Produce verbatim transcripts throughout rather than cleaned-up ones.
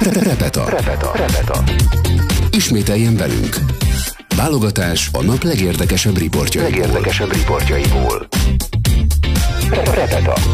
Repeta. Repeta. Repeta. Ismételjen velünk. Válogatás a nap legérdekesebb riportjaiból. Legérdekesebb riportjaiból. Repeta.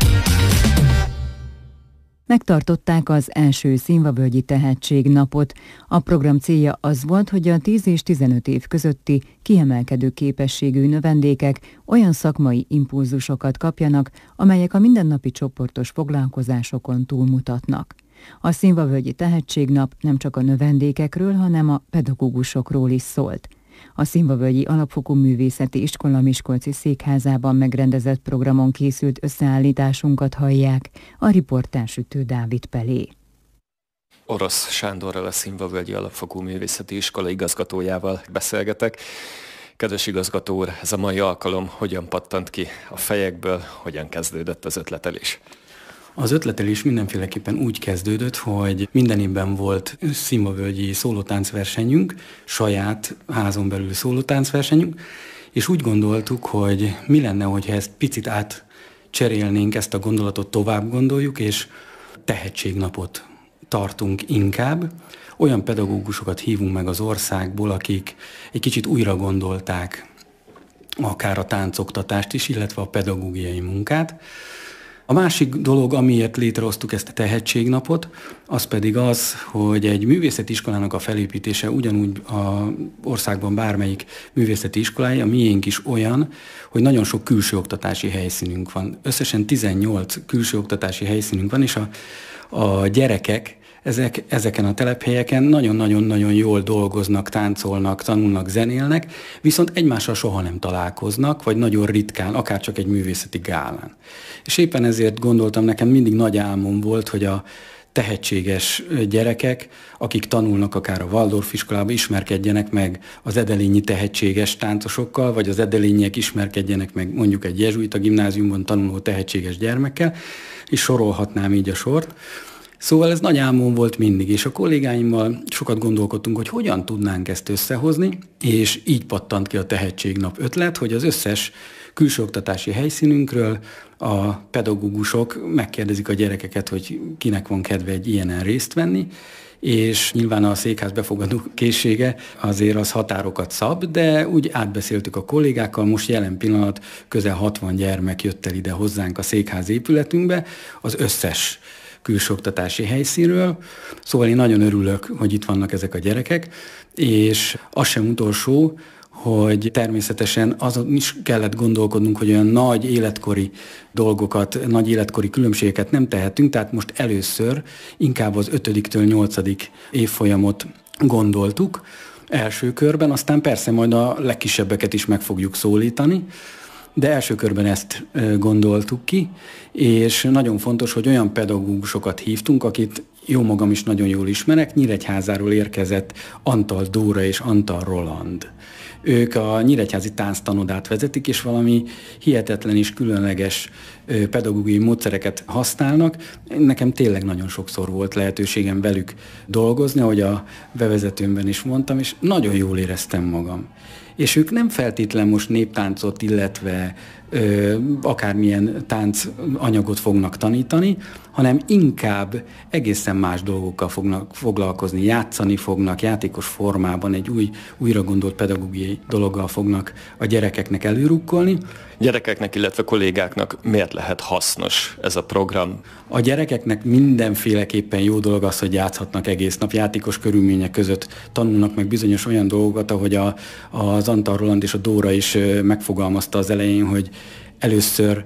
Megtartották az első Szilvavölgyi Tehetségnapot. A program célja az volt, hogy a tíz és tizenöt év közötti kiemelkedő képességű növendékek olyan szakmai impulzusokat kapjanak, amelyek a mindennapi csoportos foglalkozásokon túlmutatnak. A Szilvavölgyi Tehetségnap nem csak a növendékekről, hanem a pedagógusokról is szólt. A Szilvavölgyi Alapfokú Művészeti Iskola miskolci székházában megrendezett programon készült összeállításunkat hallják, a riportásütő Dávid Pelé. Orosz Sándorral, a Szilvavölgyi Alapfokú Művészeti Iskola igazgatójával beszélgetek. Kedves igazgató úr, ez a mai alkalom hogyan pattant ki a fejekből, hogyan kezdődött az ötletelés? Az ötletelés mindenféleképpen úgy kezdődött, hogy minden évben volt szilvavölgyi szólótáncversenyünk, saját házon belül szólótáncversenyünk, és úgy gondoltuk, hogy mi lenne, hogyha ezt picit átcserélnénk, ezt a gondolatot tovább gondoljuk, és tehetségnapot tartunk inkább. Olyan pedagógusokat hívunk meg az országból, akik egy kicsit újra gondolták akár a táncoktatást is, illetve a pedagógiai munkát. A másik dolog, amiért létrehoztuk ezt a tehetségnapot, az pedig az, hogy egy művészeti iskolának a felépítése ugyanúgy az országban bármelyik művészeti iskolája, a miénk is olyan, hogy nagyon sok külső oktatási helyszínünk van. Összesen tizennyolc külső oktatási helyszínünk van, és a, a gyerekek Ezek, ezeken a telephelyeken nagyon-nagyon-nagyon jól dolgoznak, táncolnak, tanulnak, zenélnek, viszont egymással soha nem találkoznak, vagy nagyon ritkán, akár csak egy művészeti gálán. És éppen ezért gondoltam, nekem mindig nagy álmom volt, hogy a tehetséges gyerekek, akik tanulnak akár a Waldorf iskolában, ismerkedjenek meg az edelényi tehetséges táncosokkal, vagy az edelényiek ismerkedjenek meg mondjuk egy jezsuita gimnáziumban tanuló tehetséges gyermekkel, és sorolhatnám így a sort. Szóval ez nagy álmom volt mindig, és a kollégáimmal sokat gondolkodtunk, hogy hogyan tudnánk ezt összehozni, és így pattant ki a Tehetségnap ötlet, hogy az összes külső oktatási helyszínünkről a pedagógusok megkérdezik a gyerekeket, hogy kinek van kedve egy ilyenen részt venni, és nyilván a székház befogadó készsége azért az határokat szab, de úgy átbeszéltük a kollégákkal, most jelen pillanat közel hatvan gyermek jött el ide hozzánk a székház épületünkbe, az összes külső oktatási helyszínről. Szóval én nagyon örülök, hogy itt vannak ezek a gyerekek, és az sem utolsó, hogy természetesen azon is kellett gondolkodnunk, hogy olyan nagy életkori dolgokat, nagy életkori különbségeket nem tehetünk, tehát most először inkább az ötödiktől nyolcadik évfolyamot gondoltuk első körben, aztán persze majd a legkisebbeket is meg fogjuk szólítani, de első körben ezt gondoltuk ki, és nagyon fontos, hogy olyan pedagógusokat hívtunk, akit jó magam is nagyon jól ismerek, Nyíregyházáról érkezett Antal Dóra és Antal Roland. Ők a nyíregyházi tánctanodát vezetik, és valami hihetetlen és különleges pedagógiai módszereket használnak. Nekem tényleg nagyon sokszor volt lehetőségem velük dolgozni, ahogy a bevezetőmben is mondtam, és nagyon jól éreztem magam. És ők nem feltétlen most néptáncot, illetve ö, akármilyen táncanyagot fognak tanítani, hanem inkább egészen más dolgokkal fognak foglalkozni, játszani fognak, játékos formában egy új, újra gondolt pedagógiai dologgal fognak a gyerekeknek előrukkolni. Gyerekeknek, illetve kollégáknak miért lehet hasznos ez a program? A gyerekeknek mindenféleképpen jó dolog az, hogy játszhatnak egész nap, játékos körülmények között tanulnak meg bizonyos olyan dolgokat, ahogy a, az Antal Roland és a Dóra is megfogalmazta az elején, hogy először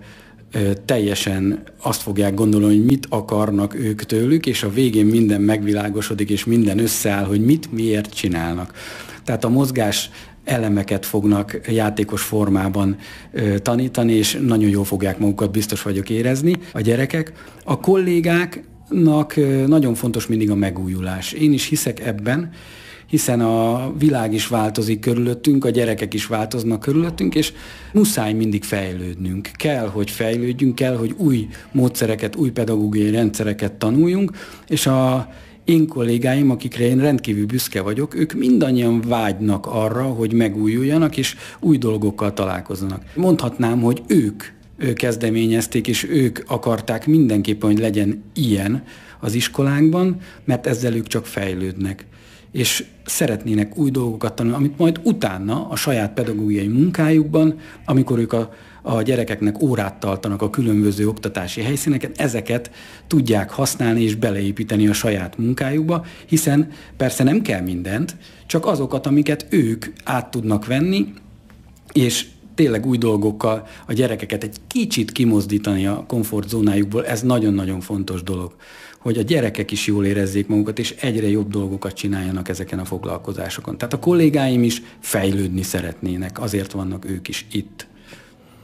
teljesen azt fogják gondolni, hogy mit akarnak ők tőlük, és a végén minden megvilágosodik, és minden összeáll, hogy mit, miért csinálnak. Tehát a mozgás elemeket fognak játékos formában ö, tanítani, és nagyon jól fogják magukat, biztos vagyok, érezni a gyerekek. A kollégáknak ö, nagyon fontos mindig a megújulás. Én is hiszek ebben, hiszen a világ is változik körülöttünk, a gyerekek is változnak körülöttünk, és muszáj mindig fejlődnünk. Kell, hogy fejlődjünk, kell, hogy új módszereket, új pedagógiai rendszereket tanuljunk, és a én kollégáim, akikre én rendkívül büszke vagyok, ők mindannyian vágynak arra, hogy megújuljanak, és új dolgokkal találkozzanak. Mondhatnám, hogy ők kezdeményezték, és ők akarták mindenképpen, hogy legyen ilyen az iskolánkban, mert ezzel ők csak fejlődnek. És szeretnének új dolgokat tanulni, amit majd utána a saját pedagógiai munkájukban, amikor ők a, a gyerekeknek órát tartanak a különböző oktatási helyszíneken, ezeket tudják használni és beleépíteni a saját munkájukba, hiszen persze nem kell mindent, csak azokat, amiket ők át tudnak venni, és tényleg új dolgokkal a gyerekeket egy kicsit kimozdítani a komfortzónájukból, ez nagyon-nagyon fontos dolog, hogy a gyerekek is jól érezzék magukat, és egyre jobb dolgokat csináljanak ezeken a foglalkozásokon. Tehát a kollégáim is fejlődni szeretnének, azért vannak ők is itt.